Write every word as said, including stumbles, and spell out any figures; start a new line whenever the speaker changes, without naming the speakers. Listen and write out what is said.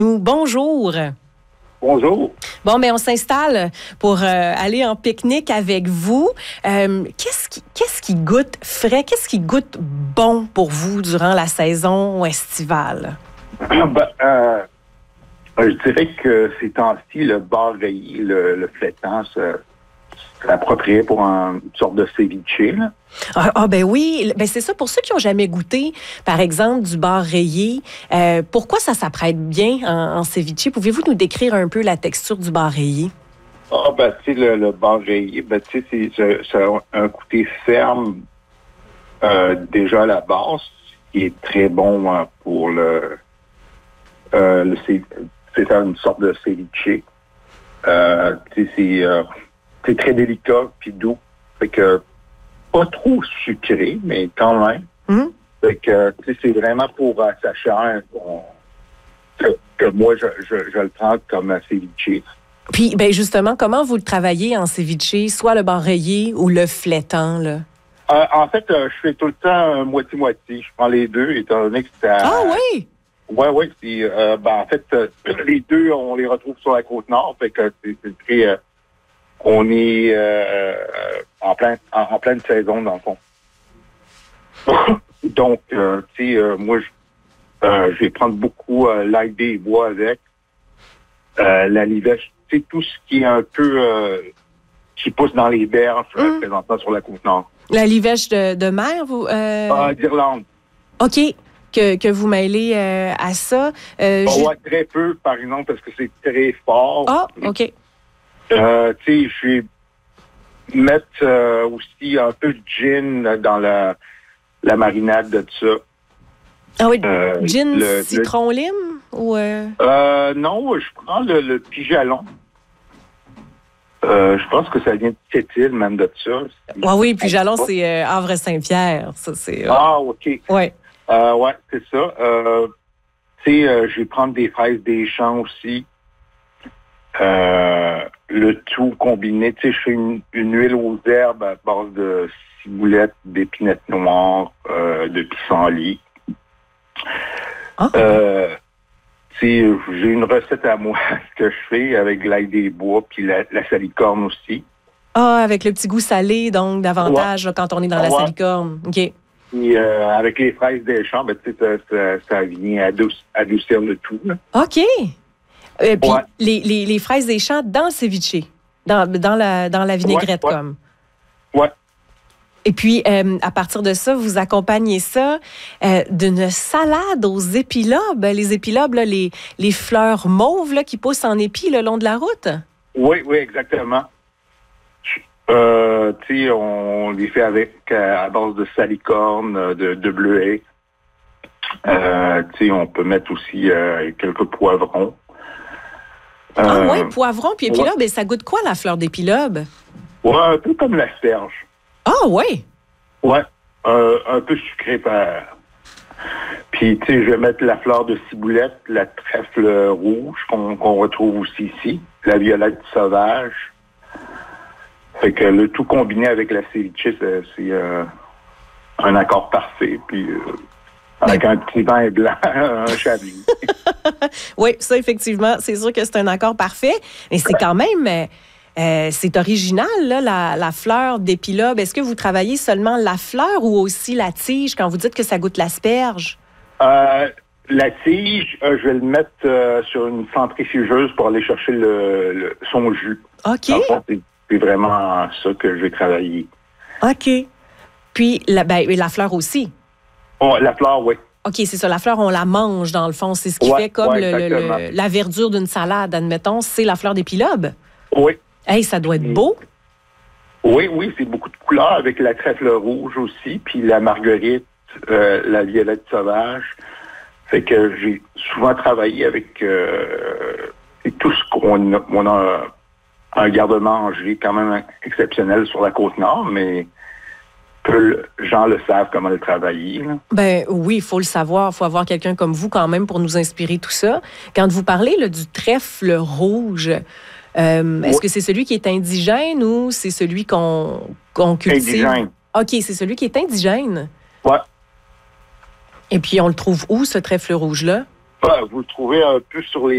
Bonjour.
Bonjour.
Bon, mais on s'installe pour euh, aller en pique-nique avec vous. Euh, qu'est-ce qui, qu'est-ce qui goûte frais? Qu'est-ce qui goûte bon pour vous durant la saison estivale?
Ben, euh, je dirais que ces temps-ci, le bar rayé, le, le flétan, c'est approprié pour un, une sorte de ceviche, là.
Ah, ah ben oui, ben c'est ça. Pour ceux qui n'ont jamais goûté, par exemple, du bar rayé, euh, pourquoi ça s'apprête bien en, en ceviche? Pouvez-vous nous décrire un peu la texture du bar rayé?
Ah, ben, tu sais, le, le bar rayé, ben, tu sais, c'est, c'est, c'est un côté ferme euh, déjà à la base, qui est très bon hein, pour le... Euh, le c'est, c'est une sorte de ceviche. Euh, tu sais, c'est, euh, c'est très délicat puis doux. Fait que pas trop sucré, mais quand même.
Mmh.
Fait que, tu sais, c'est vraiment pour euh, sa chair qu'on- que, que moi, je, je, je le prends comme un ceviche.
Puis, ben justement, comment vous le travaillez en ceviche, soit le bar rayé ou le flétan, là?
Euh, en fait, euh, je fais tout le temps euh, moitié-moitié. Je prends les deux, étant donné que c'est...
Ah oui?
Ouais, ouais. C'est, euh, ben, en fait, euh, les deux, on les retrouve sur la Côte-Nord. Fait que c'est, c'est très... euh, on est euh, en, plein, en, en pleine saison, dans le fond. Donc, euh, tu sais, euh, moi, je, euh, je vais prendre beaucoup euh, l'ail des bois avec. Euh, la livèche, tu sais, tout ce qui est un peu... euh, qui pousse dans les berges,
Mm.
présentement sur la Côte-Nord.
La livèche de, de mer, vous... euh,
Ah, d'Irlande.
OK, que, que vous mêlez euh, à ça. Euh,
On
ju-
voit très peu, par exemple, parce que c'est très fort.
Ah, OK.
Euh, tu sais, je vais mettre euh, aussi un peu de gin dans la, la marinade de ça.
Ah oui,
Euh,
gin,
le-
citron, lime? Ou euh...
Euh, non, je prends le, le pijalon. Euh, je pense que ça vient de Sept-Îles, même de ça.
Ah oui, puis Jalon, c'est euh, Havre-Saint-Pierre. Ça, c'est... euh,
Ah, OK.
ouais.
Euh, ouais, c'est ça. Euh, tu sais, euh, je vais prendre des fraises des champs aussi. Euh, le tout combiné. Tu sais, je fais une, une huile aux herbes à base de ciboulette, d'épinettes noires, euh, de pissenlit.
Ah.
Euh, tu sais, j'ai une recette à moi que je fais avec l'ail des bois puis la, la salicorne aussi.
Ah, avec le petit goût salé, donc, davantage, là, quand on est dans la
Ouais.
salicorne. OK.
Puis euh, avec les fraises des champs, ben, tu sais, ça, ça, ça vient adouc- adoucir le tout, là.
OK. Euh, puis
Ouais.
les, les, les fraises des champs dans le ceviche, dans, dans, la, dans la vinaigrette,
Ouais, ouais.
comme.
Ouais.
Et puis, euh, à partir de ça, vous accompagnez ça euh, d'une salade aux épilobes. Les épilobes, là, les, les fleurs mauves là, qui poussent en épis le long de la route.
Oui, oui, exactement. Euh, tu sais, on les fait avec euh, à base de salicorne, euh, de, de bleuet. Euh, tu sais, on peut mettre aussi euh, quelques poivrons.
Ah
Euh,
oui, poivron puis épilobe.
ouais.
Et ça goûte quoi, la fleur d'épilobe?
Ouais, un peu comme l'asperge.
Ah oui!
Ouais, euh, un peu sucré par. Puis, tu sais, je vais mettre la fleur de ciboulette, la trèfle rouge qu'on qu'on retrouve aussi ici, la violette sauvage. Fait que le tout combiné avec la ceviche, c'est, c'est euh, un accord parfait. Puis, euh, avec un petit vin blanc, un chablis.
Oui, ça, effectivement, c'est sûr que c'est un accord parfait. Mais c'est quand même... euh, euh, c'est original, là, la, la fleur d'épilobe. Est-ce que vous travaillez seulement la fleur ou aussi la tige quand vous dites que ça goûte l'asperge?
Euh, la tige, euh, je vais le mettre euh, sur une centrifugeuse pour aller chercher le, le- son jus.
OK.
Dans le fond, c'est, c'est vraiment ça que je vais travailler.
OK. Puis, la, ben, et la fleur aussi.
Oh, la fleur, oui.
OK, c'est ça. La fleur, on la mange, dans le fond. C'est ce qui
Ouais,
fait comme
ouais,
le- le-
exactement.
le- la verdure d'une salade, admettons, c'est la fleur d'épilobe.
Oui.
Hey, ça doit être
Mm.
beau.
Oui, oui, c'est beaucoup de couleurs avec la trèfle rouge aussi, puis la marguerite, euh, la violette sauvage. Fait que j'ai souvent travaillé avec euh, et tout ce qu'on a, on a un garde-manger quand même exceptionnel sur la Côte-Nord, mais peu de gens le savent comment le travailler, là.
Ben oui, il faut le savoir. Il faut avoir quelqu'un comme vous quand même pour nous inspirer tout ça. Quand vous parlez là, du trèfle rouge, euh, est-ce
Oui.
que c'est celui qui est indigène ou c'est celui qu'on qu'on cultive?
Indigène.
OK, c'est celui qui est indigène.
Ouais.
Et puis, on le trouve où, ce trèfle rouge-là?
Ouais, vous le trouvez un peu sur les